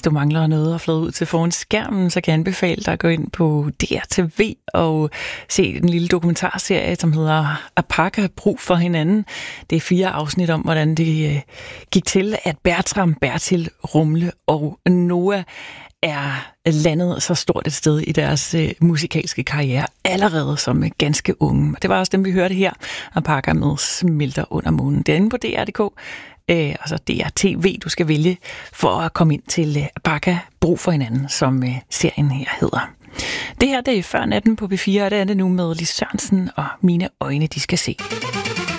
du mangler noget at flå ud til foran skærmen, så kan jeg anbefale dig at gå ind på DRTV og se den lille dokumentarserie, som hedder Apaka, brug for hinanden. Det er 4 afsnit om, hvordan det gik til, at Bertram, Bertil, Rumle og Noah er landet så stort et sted i deres musikalske karriere, allerede som ganske unge. Det var også dem, vi hørte her, Apaka med Smelter under månen. Det er inde på DR.dk, og så DRTV, du skal vælge for at komme ind til Apaka, brug for hinanden, som serien her hedder. Det her, det er Før natten på P4, og det er det nu med Lis Sørensen og Mine øjne, de skal se.